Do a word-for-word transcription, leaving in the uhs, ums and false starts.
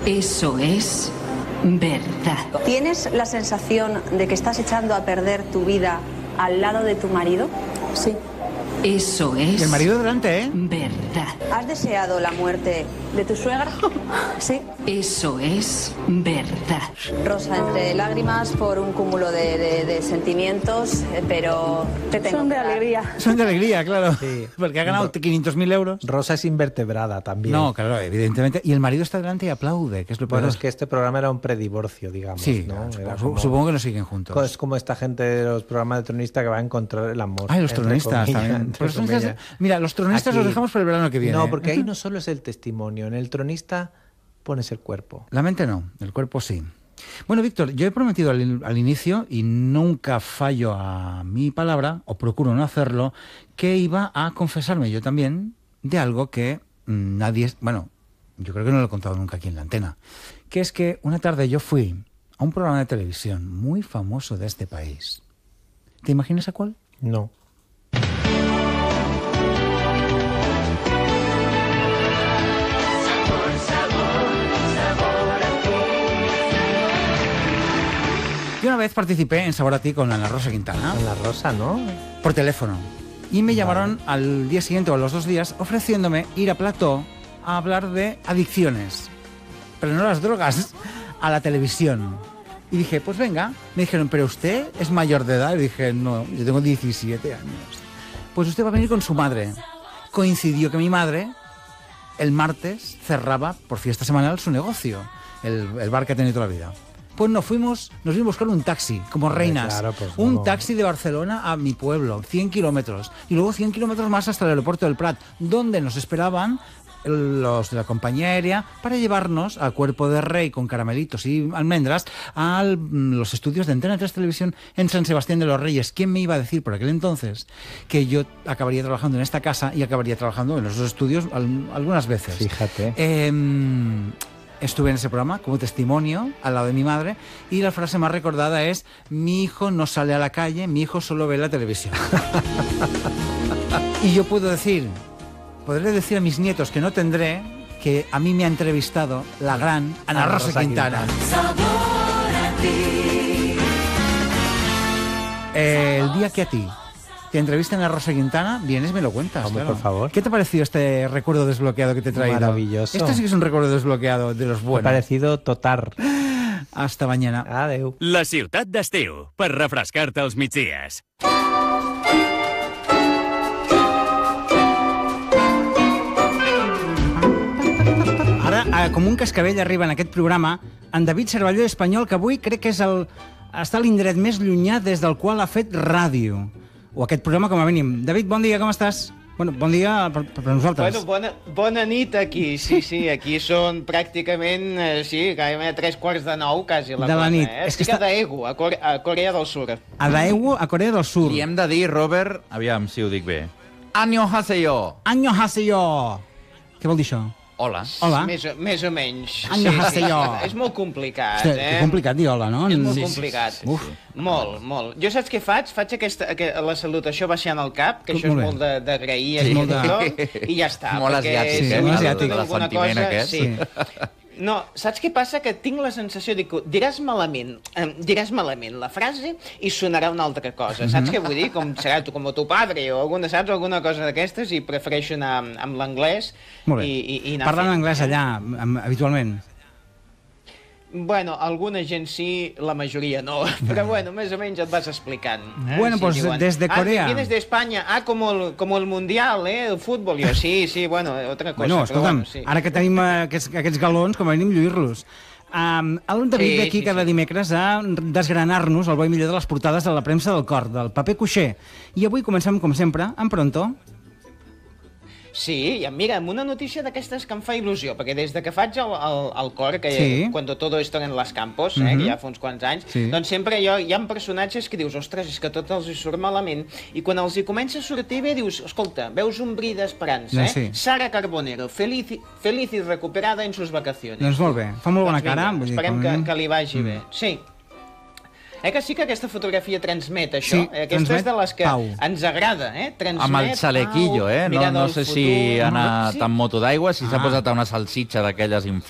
Eso es verdad. ¿Tienes la sensación de que estás echando a perder tu vida al lado de tu marido? Sí. Eso es... Y el marido delante, ¿eh? Verdad. ¿Has deseado la muerte de tu suegra? Sí. Eso es verdad. Rosa, entre lágrimas por un cúmulo de, de, de sentimientos, eh, pero te tengo Son de que dar. alegría. Son de alegría, claro. Sí. Porque ha ganado quinientos mil euros. Rosa es invertebrada también. No, claro, evidentemente. Y el marido está delante y aplaude, que es lo peor. Bueno, es que este programa era un predivorcio, digamos. Sí, ¿no? claro, Era supongo, como- supongo que no siguen juntos. Es como esta gente de los programas de tronista que va a encontrar el amor. Ay, los entre tronistas comillas, también. entre Los tronistas- comillas. mira, los tronistas Aquí- los dejamos para el verano que viene. No, porque ahí no solo es el testimonio. En el tronista pones el cuerpo. La mente no, el cuerpo sí. Bueno, Víctor, yo he prometido al, in- al inicio, y nunca fallo a mi palabra, o procuro no hacerlo, que iba a confesarme yo también de algo que mm, nadie... Bueno, yo creo que no lo he contado nunca aquí en la antena. Que es que una tarde yo fui a un programa de televisión muy famoso de este país. ¿Te imaginas a cuál? No. Yo una vez participé en Sabor a Ti con Ana Rosa Quintana. En la Rosa, ¿no? Por teléfono. Y me llamaron al día siguiente o a los dos días ofreciéndome ir a plató a hablar de adicciones. Pero no las drogas, a la televisión. Y dije, pues venga. Me dijeron, ¿pero usted es mayor de edad? Y dije, no, yo tengo diecisiete años. Pues usted va a venir con su madre. Coincidió que mi madre, el martes, cerraba por fiesta semanal su negocio, el, el bar que ha tenido toda la vida. Pues nos fuimos, nos fuimos a buscar un taxi, como Hombre, reinas. claro, pues un no. taxi de Barcelona a mi pueblo, cien kilómetros. Y luego cien kilómetros más hasta el aeropuerto del Prat, donde nos esperaban los de la compañía aérea para llevarnos a Cuerpo de Rey con caramelitos y almendras a los estudios de Antena tres Televisión en San Sebastián de los Reyes. ¿Quién me iba a decir por aquel entonces que yo acabaría trabajando en esta casa y acabaría trabajando en los estudios al- algunas veces? Fíjate. Eh, Estuve en ese programa como testimonio al lado de mi madre y la frase más recordada es: mi hijo no sale a la calle, mi hijo solo ve la televisión. Y yo puedo decir, podré decir a mis nietos que no tendré, que a mí me ha entrevistado la gran Ana Ana Rosa, Rosa Quintana. Quintana. Eh, el día que a ti te entrevisten a Rosa Quintana, vienes y me lo cuentas. Hombre, claro. por favor. ¿Qué te ha parecido este recuerdo desbloqueado que te he traído? Maravilloso. Este sí que es un recuerdo desbloqueado de los Me ha buenos. parecido total. Hasta mañana. Adeu. La ciutat d'estiu, per refrescar-te els migdies. Ara, eh, com un cascavell, arriba en aquest programa en David Cervelló Espanyol, que avui crec que és el, està a l'indret més llunyà des del qual ha fet ràdio. O aquest programa, com a mínim. David, bon dia, com estàs? Bueno, bon dia per, per nosaltres. Bueno, bona, bona nit aquí, sí, sí, aquí són pràcticament, eh, sí, gairebé tres quarts de nou, quasi la De la cosa, nit. eh? És que Estic està- a Daegu, a, Core a Corea del Sur. A Daegu, a Corea del Sur. I hem de dir, Robert, aviam si ho dic bé. Annyeonghaseyo. Annyeonghaseyo. Què vol dir això? Hola. Hola. Més, o- més o menys. Annyeonghaseyo. És molt complicat, Hosti, eh? que complicat dir hola, no? És molt Sí, sí, complicat. sí, Uf. Molt, molt. Jo saps què faig? Faig aquesta, que, la salutació baixant el cap, que Tot això és molt bé. molt de- d'agrair, Sí, sí, molt de- de... i ja està. Molt perquè asiàtic, si eh? vull Molt dir asiàtic. alguna L'assentiment cosa, aquest. Sí. No, saps què passa? Que tinc la sensació de que diràs malament, eh, diràs malament la frase i sonarà una altra cosa. Saps què vull dir? Com serà tu, com tu padre o alguna, saps? Alguna cosa d'aquestes i prefereixo anar amb, amb l'anglès Molt bé. i, i, i anar Parlant fent. anglès allà, amb- habitualment. Bueno, alguna gent sí, la majoria no. Però bueno, més o menys et vas explicant. Eh? Bueno, Sí, pues diuen, desde Corea. Ah, vienes de España. Ah, como el, como el Mundial, ¿eh? El fútbol. Yo, sí, sí, bueno, otra cosa. Bueno, però escolta'm, bueno, sí. ara que tenim eh, aquests, aquests galons, com a mínim lluir-los. Um, el David Sí, ve aquí sí, cada sí. dimecres a desgranar-nos el bo i millor de les portades de la premsa del cor, del paper cuixer. I avui comencem, com sempre, amb Pronto. Sí, i mira, amb una notícia d'aquestes que em fa il·lusió, perquè des de que faig el, el, el cor, que Sí. Cuando todo esto en los campos, eh, Mhm. que ja fa uns quants anys, Sí. doncs sempre jo, hi ha personatges que dius, ostres, és que tot els hi surt malament, i quan els hi comença a sortir bé dius, escolta, veus un bri d'esperança, Ja, eh? sí. Sara Carbonero, feliz, i- feliz y recuperada en sus vacaciones. Doncs molt bé, fa molt bona Doncs vinga, cara. vull dir, esperem com a que, mínim. que li vagi Mm. bé. Sí. Eh que sí que aquesta fotografia transmet això? Sí, Eh, Aquesta transmet és de les que pau. ens agrada, eh? Transmet Amb el xalequillo, pau, eh? No, mirada no al sé futur. si ha anat Sí. amb moto d'aigua, si s'ha Ah. posat a una salsitxa d'aquelles inflades.